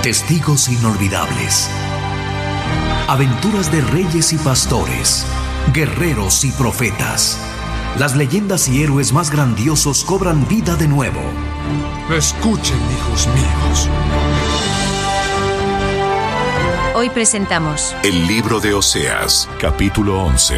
Testigos inolvidables. Aventuras de reyes y pastores, guerreros y profetas. Las leyendas y héroes más grandiosos cobran vida de nuevo. Escuchen, hijos míos. Hoy presentamos El libro de Oseas, capítulo 11.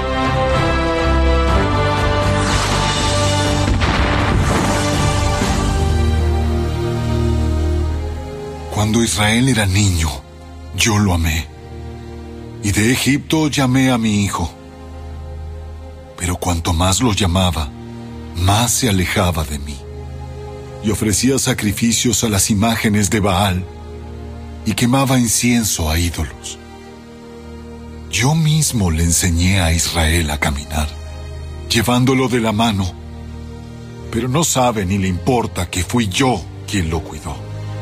Cuando Israel era niño, yo lo amé. Y de Egipto llamé a mi hijo. Pero cuanto más lo llamaba, más se alejaba de mí. Y ofrecía sacrificios a las imágenes de Baal y quemaba incienso a ídolos. Yo mismo le enseñé a Israel a caminar, llevándolo de la mano, pero no sabe ni le importa que fui yo quien lo cuidó.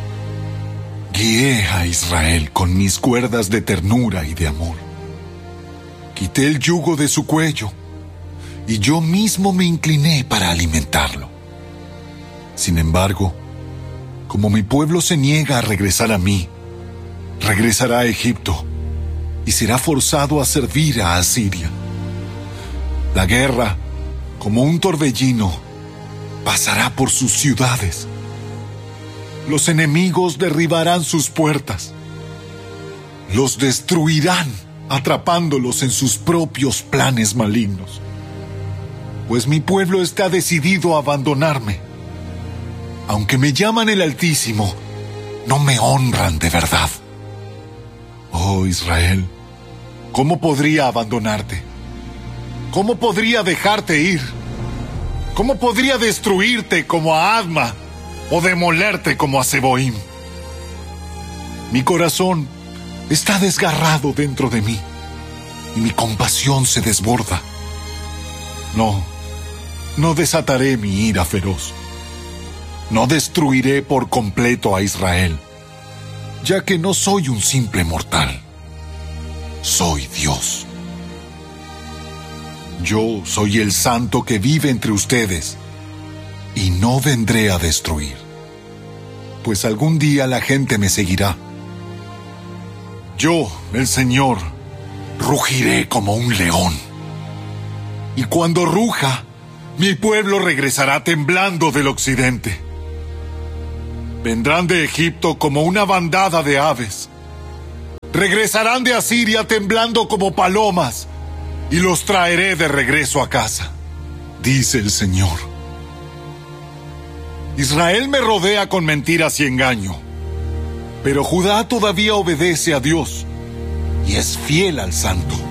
Guié a Israel con mis cuerdas de ternura y de amor. Quité el yugo de su cuello y yo mismo me incliné para alimentarlo. Sin embargo, como mi pueblo se niega a regresar a mí, regresará a Egipto y será forzado a servir a Asiria. La guerra, como un torbellino, pasará por sus ciudades. Los enemigos derribarán sus puertas. Los destruirán, atrapándolos en sus propios planes malignos. Pues mi pueblo está decidido a abandonarme. Aunque me llaman el Altísimo, no me honran de verdad. Oh Israel, ¿cómo podría abandonarte? ¿Cómo podría dejarte ir? ¿Cómo podría destruirte como a Adma o demolerte como a Zeboim? Mi corazón está desgarrado dentro de mí y mi compasión se desborda. No desataré mi ira feroz. No destruiré por completo a Israel, ya que no soy un simple mortal. Soy Dios. Yo soy el santo que vive entre ustedes y no vendré a destruir, pues algún día la gente me seguirá. Yo, el Señor, rugiré como un león. Y cuando ruja, mi pueblo regresará temblando del occidente. Vendrán de Egipto como una bandada de aves. Regresarán de Asiria temblando como palomas, y los traeré de regreso a casa, dice el Señor. Israel me rodea con mentiras y engaño, pero Judá todavía obedece a Dios y es fiel al Santo.